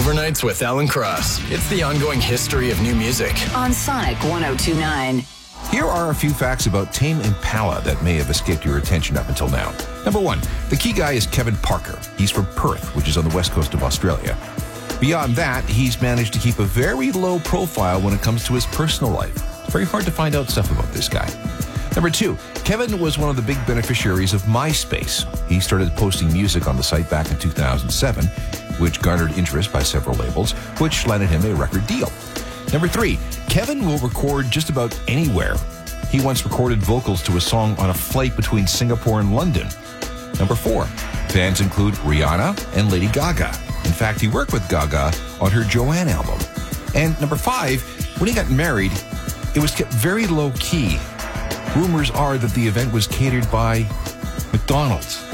Overnights with Alan Cross. It's the ongoing history of new music. On Sonic 102.9. Here are a few facts about Tame Impala that may have escaped your attention up until now. Number one, the key guy is Kevin Parker. He's from Perth, which is on the west coast of Australia. Beyond that, he's managed to keep a very low profile when it comes to his personal life. It's very hard to find out stuff about this guy. Number two, Kevin was one of the big beneficiaries of MySpace. He started posting music on the site back in 2007, which garnered interest by several labels, which landed him a record deal. Number three, Kevin will record just about anywhere. He once recorded vocals to a song on a flight between Singapore and London. Number four, fans include Rihanna and Lady Gaga. In fact, he worked with Gaga on her Joanne album. And number five, when he got married, it was kept very low-key. Rumors are that the event was catered by McDonald's.